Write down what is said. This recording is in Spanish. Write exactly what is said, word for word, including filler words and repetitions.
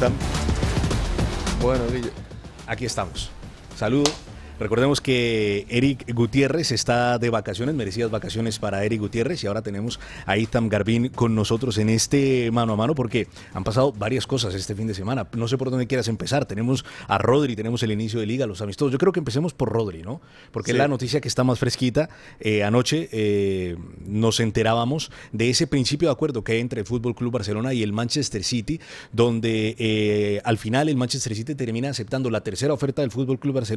Itam. Bueno, aquí estamos. Saludo. Recordemos que Eric Gutiérrez está de vacaciones, merecidas vacaciones para Eric Gutiérrez, y ahora tenemos a Itam Garbin con nosotros en este mano a mano porque han pasado varias cosas este fin de semana. No sé por dónde quieras empezar. Tenemos a Rodri, tenemos el inicio de liga, los amistosos. Yo creo que empecemos por Rodri, ¿no? Porque sí, es la noticia que está más fresquita. Eh, anoche eh, nos enterábamos de ese principio de acuerdo que hay entre el Fútbol Club Barcelona y el Manchester City, donde eh, al final el Manchester City termina aceptando la tercera oferta del Fútbol Club Barcelona